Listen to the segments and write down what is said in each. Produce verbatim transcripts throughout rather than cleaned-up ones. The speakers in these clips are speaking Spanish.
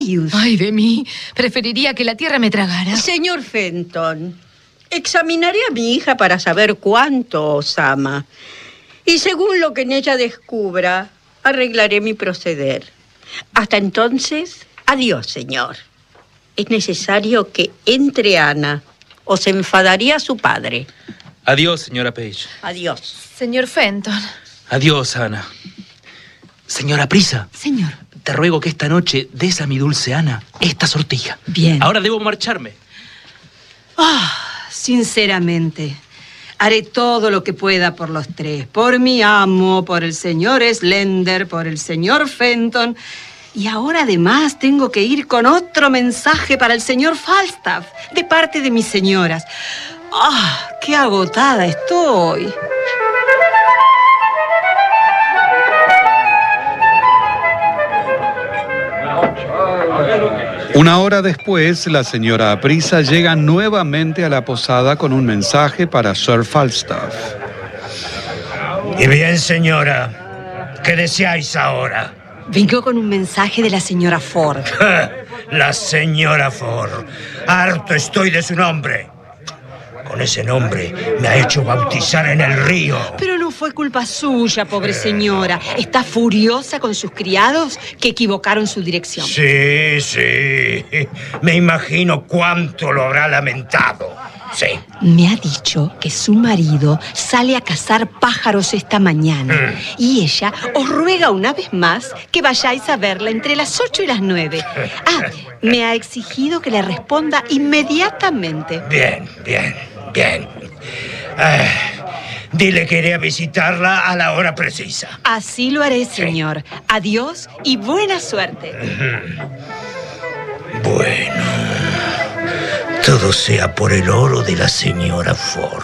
Ay, de mí. Preferiría que la tierra me tragara. Señor Fenton, examinaré a mi hija para saber cuánto os ama. Y según lo que en ella descubra, arreglaré mi proceder. Hasta entonces, adiós, señor. Es necesario que entre Ana, o se enfadaría su padre. Adiós, señora Page. Adiós. Señor Fenton. Adiós, Ana. Señora Prisa. Señor. Te ruego que esta noche des a mi dulce Ana esta sortija. Bien. Ahora debo marcharme. Ah, sinceramente, haré todo lo que pueda por los tres. Por mi amo, por el señor Slender, por el señor Fenton. Y ahora además tengo que ir con otro mensaje para el señor Falstaff, de parte de mis señoras. ¡Ah, qué agotada estoy! Una hora después, la señora Aprisa llega nuevamente a la posada con un mensaje para Sir Falstaff. Y bien, señora, ¿qué deseáis ahora? Vengo con un mensaje de la señora Ford. La señora Ford. Harto estoy de su nombre. Con ese nombre me ha hecho bautizar en el río. Pero no fue culpa suya, pobre señora. Está furiosa con sus criados que equivocaron su dirección. Sí, sí. Me imagino cuánto lo habrá lamentado. Sí. Me ha dicho que su marido sale a cazar pájaros esta mañana. Mm. Y ella os ruega una vez más que vayáis a verla entre las ocho y las nueve. Ah, me ha exigido que le responda inmediatamente. Bien, bien, bien. Ah, dile que iré a visitarla a la hora precisa. Así lo haré, señor. Sí. Adiós y buena suerte. Bueno, todo sea por el oro de la señora Ford.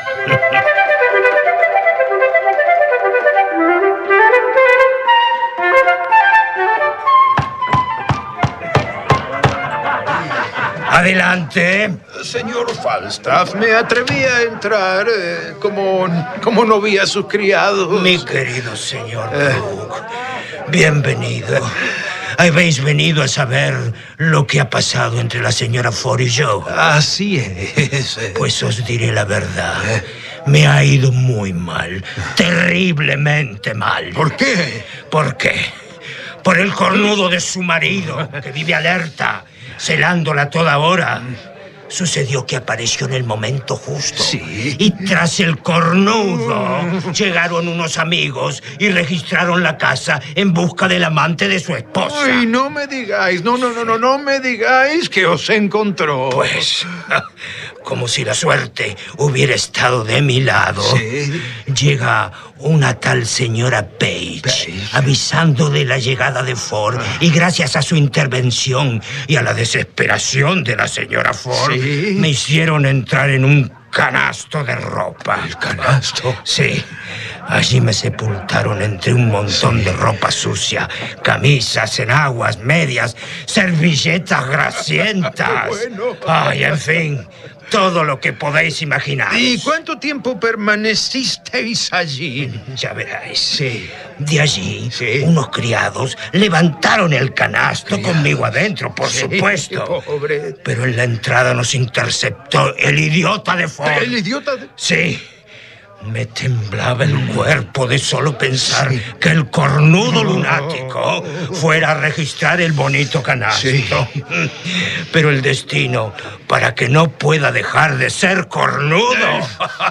Adelante. Señor Falstaff, me atreví a entrar eh, como, como no vi a sus criados. Mi querido señor Brooke, eh. bienvenido. Habéis venido a saber lo que ha pasado entre la señora Ford y yo. Así es. Pues os diré la verdad. Me ha ido muy mal. Terriblemente mal. ¿Por qué? ¿Por qué? Por el cornudo de su marido, que vive alerta, celándola a toda hora. Sucedió que apareció en el momento justo. Sí. Y tras el cornudo, llegaron unos amigos y registraron la casa en busca del amante de su esposa. Ay, no me digáis, no, no, no, no, no me digáis que os encontró. Pues, como si la suerte hubiera estado de mi lado, sí. Llega una tal señora Page, Page, avisando de la llegada de Ford, ah. y gracias a su intervención y a la desesperación de la señora Ford, ¿sí? Me hicieron entrar en un canasto de ropa. ¿El canasto? Sí. Allí me sepultaron entre un montón sí. de ropa sucia, camisas, enaguas, medias, servilletas grasientas. Bueno. Ay, en fin, todo lo que podéis imaginar. ¿Y cuánto tiempo permanecisteis allí? Ya veráis. Sí. De allí, sí. unos criados levantaron el canasto ¿Criados? Conmigo adentro, por sí, supuesto. Pobre. Pero en la entrada nos interceptó el idiota de Ford. ¿El idiota de...? Sí. Me temblaba el cuerpo de solo pensar sí. que el cornudo lunático fuera a registrar el bonito canasto. Sí. Pero el destino, para que no pueda dejar de ser cornudo,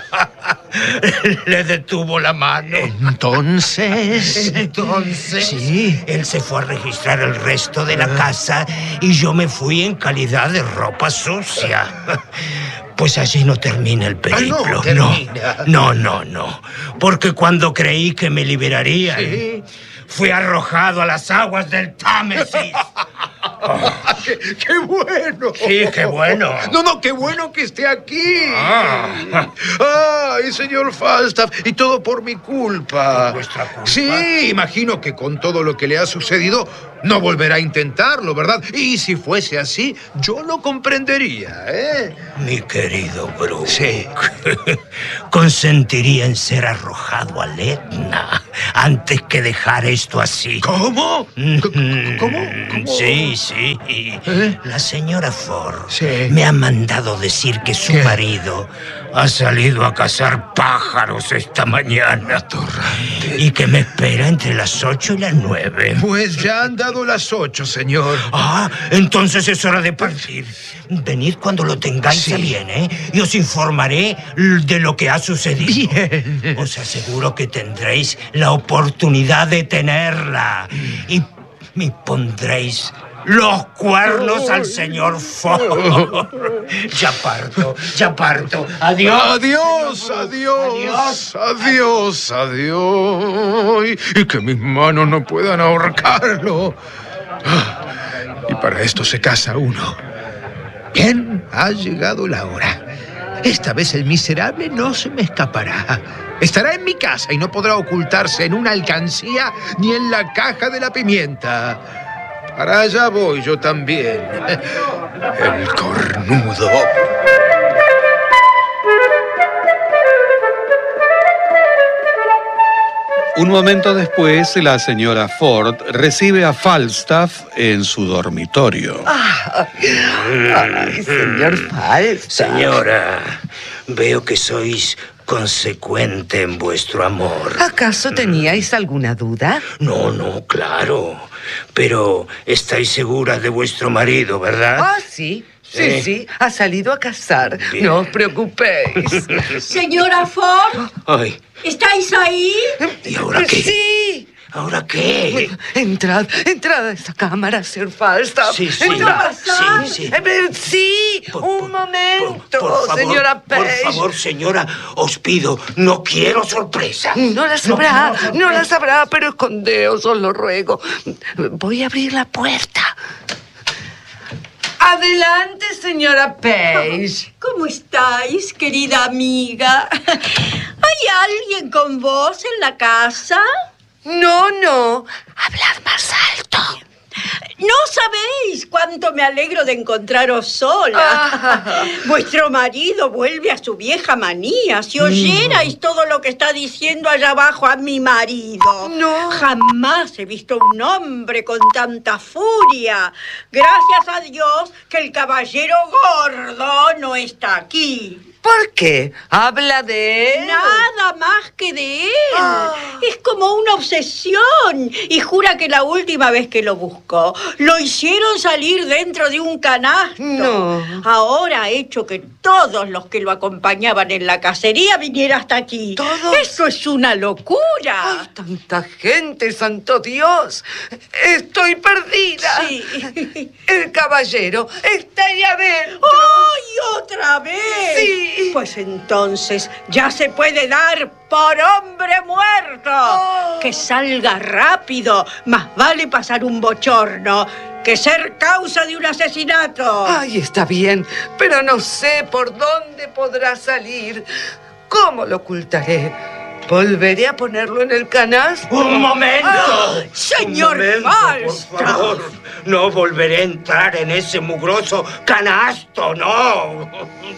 le detuvo la mano. Entonces... Entonces, sí. él se fue a registrar el resto de la casa y yo me fui en calidad de ropa sucia. Pues allí no termina el periplo. Ah, no, termina. no, no, no. Porque cuando creí que me liberarían, ¿sí? Fui arrojado a las aguas del Támesis. Oh. ¡Qué, qué bueno! Sí, qué bueno. No, no, qué bueno que esté aquí. Ah. Ay, señor Falstaff, y todo por mi culpa. ¿Por vuestra culpa? Sí, imagino que con todo lo que le ha sucedido, no volverá a intentarlo, ¿verdad? Y si fuese así, yo lo comprendería, ¿eh? Mi querido Brooke. Sí. Consentiría en ser arrojado al Etna antes que dejar esto así. ¿Cómo? ¿Cómo? ¿Cómo? Sí, sí. ¿Eh? La señora Ford Sí. me ha mandado decir que su ¿Qué? marido ha salido a cazar pájaros esta mañana. Atorrante. Y que me espera entre las ocho y las nueve. Pues ya han dado las ocho, señor. Ah, entonces es hora de partir. Venid cuando lo tengáis Sí. a bien, ¿eh? Y os informaré de lo que ha sucedido. Bien. Os aseguro que tendréis la oportunidad de tenerla. Y me pondréis los cuernos al señor Ford. Ya parto, ya parto. Adiós. Adiós, adiós, adiós, adiós. Y que mis manos no puedan ahorcarlo. Ah, y para esto se casa uno. Bien, ha llegado la hora. Esta vez el miserable no se me escapará. Estará en mi casa y no podrá ocultarse en una alcancía ni en la caja de la pimienta. Para allá voy yo también. El cornudo. Un momento después, la señora Ford recibe a Falstaff en su dormitorio. Ay, señor Falstaff. Señora, veo que sois consecuente en vuestro amor. ¿Acaso teníais alguna duda? No, no, claro. Pero estáis segura de vuestro marido, ¿verdad? Ah, sí. Sí, Sí. sí, ha salido a cazar. Bien. No os preocupéis. Señora Ford, Ay, ¿estáis ahí? ¿y ahora qué? Sí. ¿Ahora qué? Entrad, entrad a esta cámara, Sir Falstaff. Sí, sí. Entrad. Sí, sí. Eh, eh, sí, Por- un por- momento, por- por favor, señora Page. Por favor, señora, os pido, no quiero sorpresas. No la sabrá, no la sabrá, pero escondeos, os lo ruego. Voy a abrir la puerta. Adelante, señora Page. ¿Cómo estáis, querida amiga? ¿Hay alguien con vos en la casa? No, no. Hablad más alto. No sabéis cuánto me alegro de encontraros sola. Ah. Vuestro marido vuelve a su vieja manía. Si oyerais todo lo que está diciendo allá abajo a mi marido. No. Jamás he visto un hombre con tanta furia. Gracias a Dios que el caballero gordo no está aquí. ¿Por qué? ¿Habla de él? Nada más que de él. Ah. Es como una obsesión. Y jura que la última vez que lo buscó, lo hicieron salir dentro de un canasto. No. Ahora ha hecho que todos los que lo acompañaban en la cacería vinieran hasta aquí. ¿Todos? Eso es una locura. ¡Ay, tanta gente, santo Dios! Estoy perdida. Sí. El caballero está ahí adentro. ¡Ay, otra vez! Sí. Pues entonces ya se puede dar por hombre muerto. Oh. Que salga rápido. Más vale pasar un bochorno que ser causa de un asesinato. Ay, está bien, pero no sé por dónde podrá salir. ¿Cómo lo ocultaré? ¿Volveré a ponerlo en el canasto? ¡Un momento! Ay, señor Un momento, Falstaff. por favor. No volveré a entrar en ese mugroso canasto, no.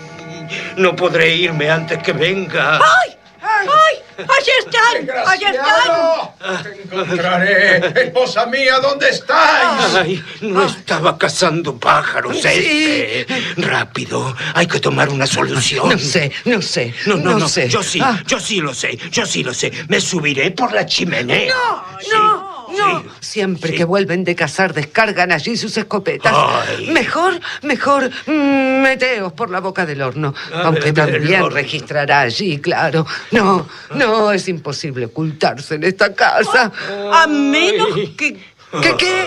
No podré irme antes que venga. ¡Ay! ¡Ay! ¡Allí están! ¡Allí están! ¡Te encontraré! ¡Esposa mía, ¿dónde estáis? Ay, no estaba cazando pájaros este. Rápido, hay que tomar una solución. No sé, no sé, No, no, no, sé. yo sí, Ah, yo sí lo sé, yo sí lo sé. Me subiré por la chimenea. no, no. sí. Siempre Sí. que vuelven de cazar descargan allí sus escopetas. Ay. Mejor, mejor, mm, meteos por la boca del horno. A Aunque ver, también el horno. registrará allí, claro. No, no, es imposible ocultarse en esta casa. A menos que... ¿Qué, qué?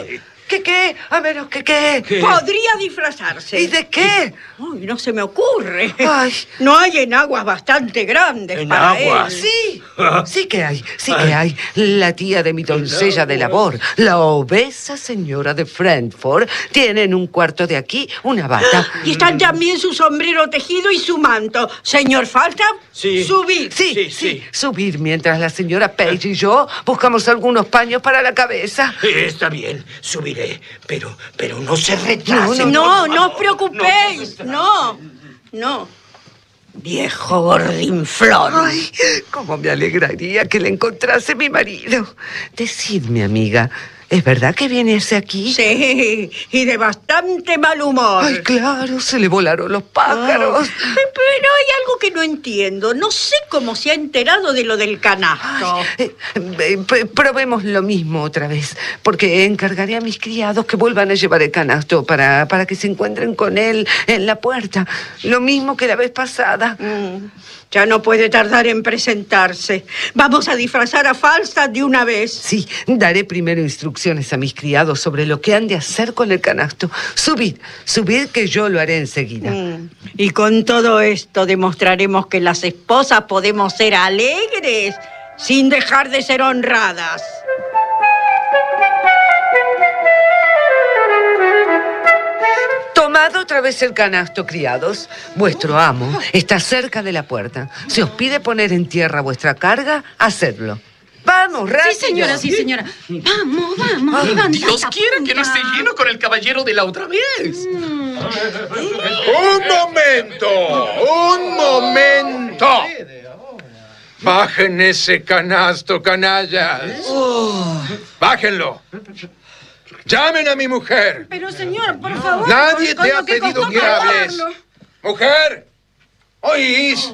¿Qué qué? A menos que qué. ¿Qué? Podría disfrazarse. ¿Y de qué? Ay, no se me ocurre. Ay. No hay enaguas bastante grandes ¿En para agua? él. Sí, sí que hay, sí que hay. La tía de mi doncella de labor, la obesa señora de Frankfurt, tiene en un cuarto de aquí una bata. Y están también su sombrero tejido y su manto. Señor Falstaff, Sí. subid. Sí, Sí, sí, sí. subir mientras la señora Page y yo buscamos algunos paños para la cabeza. Eh, Está bien, subiré, pero, pero no se retrase. No, no os preocupéis. No, no. Viejo gordinflón. Ay, cómo me alegraría que le encontrase mi marido. Decidme, amiga, ¿es verdad que viene hacia aquí? Sí, y de bastante mal humor. Ay, claro, se le volaron los pájaros. Ah, pero hay algo que no entiendo. No sé cómo se ha enterado de lo del canasto. Eh, eh, pr- probemos lo mismo otra vez, porque encargaré a mis criados que vuelvan a llevar el canasto para, para que se encuentren con él en la puerta. Lo mismo que la vez pasada. Mm, ya no puede tardar en presentarse. Vamos a disfrazar a Falstaff de una vez. Sí, daré primero instrucciones a mis criados sobre lo que han de hacer con el canasto. Subid, subid que yo lo haré enseguida. Mm, Y con todo esto demostraremos que las esposas podemos ser alegres sin dejar de ser honradas. Tomad otra vez el canasto, criados. Vuestro amo está cerca de la puerta. Si os pide poner en tierra vuestra carga, hacedlo. ¡Vamos, rápido! Sí, señora, sí, señora. Vamos, vamos. levanta Dios esa quiera que no punta. esté lleno con el caballero de la otra vez. ¡Un momento! ¡Un momento! Bajen ese canasto, canallas. Bájenlo. Llamen a mi mujer. Pero señor, por favor. Nadie con te lo ha que pedido costó que hables. cargarlo. Mujer, ¿oís?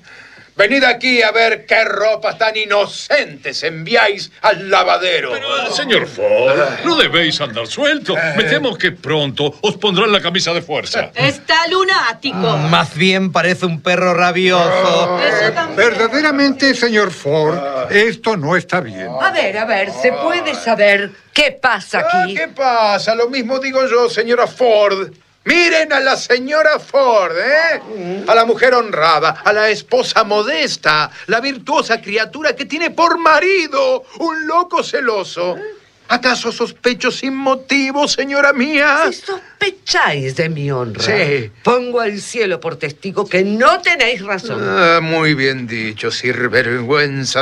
Venid aquí a ver qué ropas tan inocentes enviáis al lavadero. Pero, señor Ford, no debéis andar suelto. Me temo que pronto os pondrán la camisa de fuerza. Está lunático. Más bien parece un perro rabioso. Eso también. Verdaderamente, señor Ford, esto no está bien. A ver, a ver, ¿se puede saber qué pasa Ah, aquí? ¿Qué pasa? Lo mismo digo yo, señora Ford. Miren a la señora Ford, ¿eh? A la mujer honrada, a la esposa modesta, la virtuosa criatura que tiene por marido un loco celoso. ¿Acaso sospecho sin motivo, señora mía? Si sospecháis de mi honra, Sí. pongo al cielo por testigo que no tenéis razón. Ah, muy bien dicho, sinvergüenza,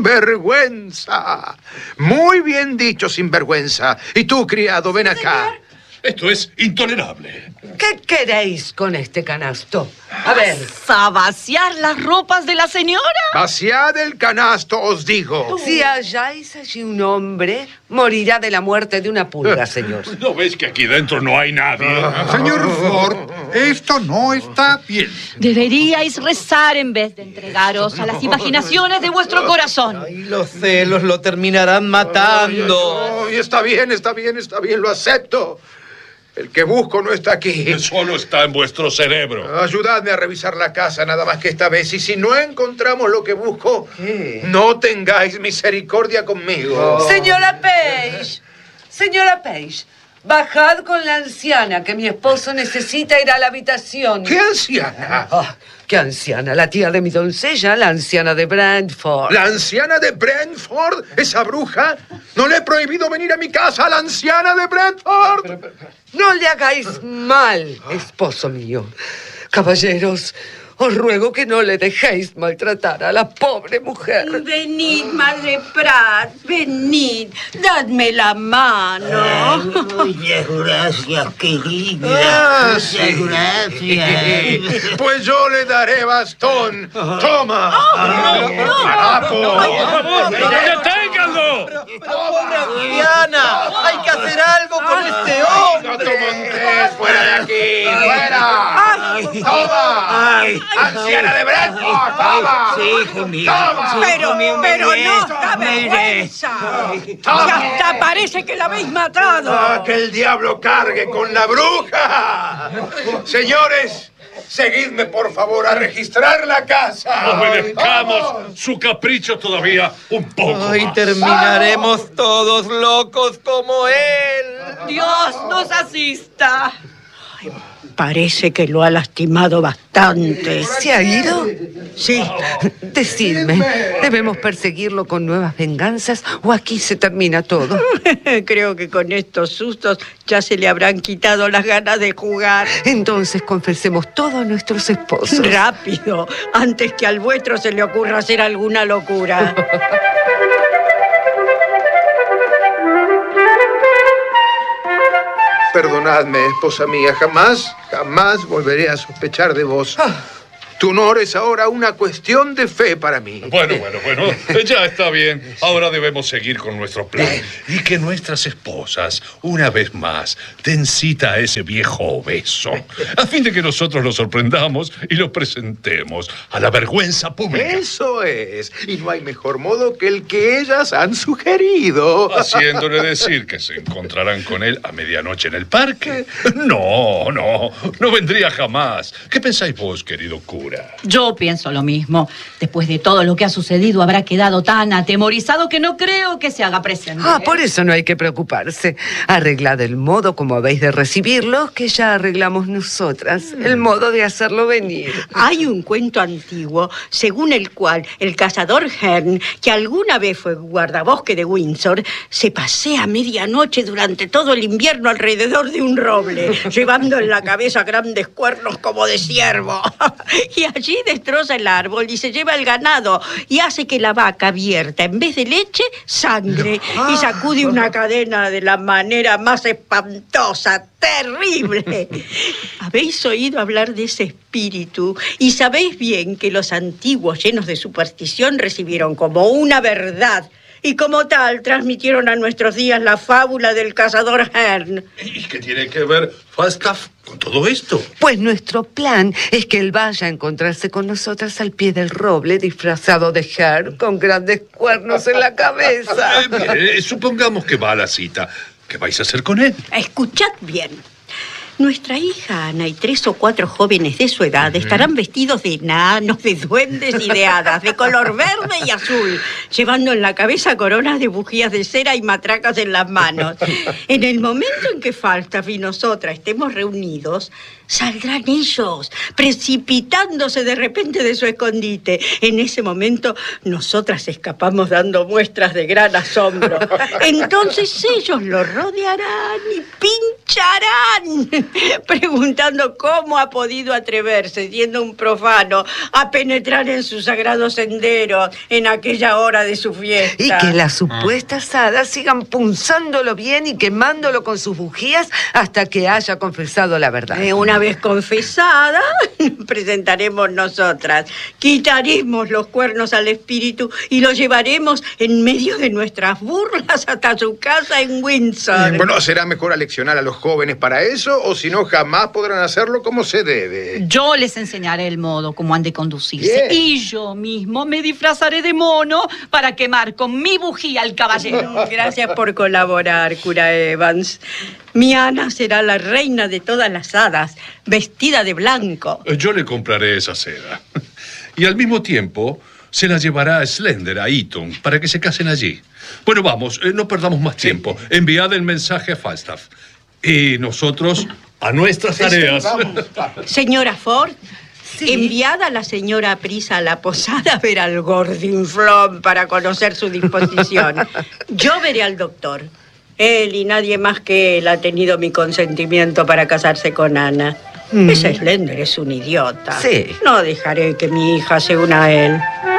sinvergüenza. Muy bien dicho, sinvergüenza. Y tú, criado, ven acá. Esto es intolerable. ¿Qué queréis con este canasto? A ver, ¿A vaciar las ropas de la señora? Vaciad el canasto, os digo. si halláis allí un hombre, morirá de la muerte de una pulga, señor. ¿No veis que aquí dentro no hay nadie? Señor Ford, esto no está bien. Deberíais rezar en vez de entregaros a las imaginaciones de vuestro corazón. Y los celos lo terminarán matando. Ay, está bien, está bien, está bien, lo acepto. El que busco no está aquí. Solo está en vuestro cerebro. Ayudadme a revisar la casa nada más que esta vez. Y si no encontramos lo que busco, ¿Qué? no tengáis misericordia conmigo. Señora Page, señora Page, bajad con la anciana, que mi esposo necesita ir a la habitación. ¿Qué anciana? Ah, ¿qué anciana? La tía de mi doncella, la anciana de Brentford. ¿La anciana de Brentford? ¿Esa bruja? ¿No le he prohibido venir a mi casa a la anciana de Brentford? No le hagáis mal, esposo mío. Caballeros, os ruego que no le dejéis maltratar a la pobre mujer. Venid, madre Pratt, venid. Dadme la mano. Muchas gracias, querida. Ah, Muchas sí. gracias. Pues yo le daré bastón. ¡Toma! ¡Harapo! ¡Deténganlo! ¡Pobre anciana! ¡Hay que hacer algo con este hombre! ¡Gato Montés, fuera de aquí! ¡Fuera! ¡Toma! ¡Anciana de Brentford! ¡Toma! Sí, hijo mío. ¡Toma! Pero, mío, me pero iré, no da me iré. vergüenza. Y hasta parece que la habéis matado. ¡Ah, que el diablo cargue con la bruja! Señores, Seguidme, por favor, a registrar la casa. Obedezcamos su capricho todavía un poco Ay, más. terminaremos todos locos como él. Dios nos asista. Parece que lo ha lastimado bastante. ¿Se ha ido? Sí. Decidme, ¿debemos perseguirlo con nuevas venganzas o aquí se termina todo? Creo que con estos sustos ya se le habrán quitado las ganas de jugar. Entonces confesemos todo a nuestros esposos. Rápido, antes que al vuestro se le ocurra hacer alguna locura. Perdonadme, esposa mía, jamás, jamás volveré a sospechar de vos. Tu honor es ahora una cuestión de fe para mí. Bueno, bueno, bueno, ya está bien. Ahora debemos seguir con nuestro plan. Y que nuestras esposas, una vez más, den cita a ese viejo obeso, a fin de que nosotros lo sorprendamos y lo presentemos a la vergüenza pública. Eso es. Y no hay mejor modo que el que ellas han sugerido. Haciéndole decir que se encontrarán con él a medianoche en el parque. No, no, no vendría jamás. ¿Qué pensáis vos, querido cura? Yo pienso lo mismo. Después de todo lo que ha sucedido, habrá quedado tan atemorizado que no creo que se haga presente. Ah, por eso no hay que preocuparse. Arreglad el modo como habéis de recibirlo, que ya arreglamos nosotras. El modo de hacerlo venir. Hay un cuento antiguo según el cual el cazador Hearn, que alguna vez fue guardabosque de Windsor, se pasea a medianoche durante todo el invierno alrededor de un roble, llevando en la cabeza grandes cuernos como de ciervo. Y allí destroza el árbol y se lleva el ganado y hace que la vaca vierta, en vez de leche, sangre. Y sacude una cadena de la manera más espantosa, terrible. Habéis oído hablar de ese espíritu y sabéis bien que los antiguos, llenos de superstición, recibieron como una verdad y como tal transmitieron a nuestros días la fábula del cazador Hearn. ¿Y qué tiene que ver Falstaff con todo esto? Pues nuestro plan es que él vaya a encontrarse con nosotras al pie del roble, disfrazado de Hearn, con grandes cuernos en la cabeza. Eh, bien, eh, supongamos que va a la cita. ¿Qué vais a hacer con él? Escuchad bien. Nuestra hija Ana y tres o cuatro jóvenes de su edad estarán vestidos de enanos, de duendes y de hadas, de color verde y azul, llevando en la cabeza coronas de bujías de cera y matracas en las manos. En el momento en que Falstaff y nosotras estemos reunidos, saldrán ellos, precipitándose de repente de su escondite. En ese momento, nosotras escapamos dando muestras de gran asombro. Entonces ellos lo rodearán y pincharán, preguntando cómo ha podido atreverse, siendo un profano, a penetrar en sus sagrados senderos en aquella hora de su fiesta. Y que las supuestas hadas sigan punzándolo bien y quemándolo con sus bujías hasta que haya confesado la verdad. Eh, una vez confesada, presentaremos nosotras, quitaremos los cuernos al espíritu y lo llevaremos en medio de nuestras burlas hasta su casa en Windsor. Bueno, será mejor aleccionar a los jóvenes para eso, o si no, jamás podrán hacerlo como se debe. Yo les enseñaré el modo como han de conducirse. Bien. Y yo mismo me disfrazaré de mono para quemar con mi bujía al caballero. Gracias por colaborar, cura Evans. Mi Ana será la reina de todas las hadas, vestida de blanco. Yo le compraré esa seda. Y al mismo tiempo se la llevará a Slender, a Eton, para que se casen allí. Bueno, vamos, eh, no perdamos más tiempo. Enviad el mensaje a Falstaff. Y nosotros a nuestras tareas. Señora Ford, sí. Enviad a la señora Prisa a la posada a ver al gordinflón para conocer su disposición. Yo veré al doctor. Él y nadie más que él ha tenido mi consentimiento para casarse con Ana. Mm. Ese Slender es un idiota. Sí. No dejaré que mi hija se una a él.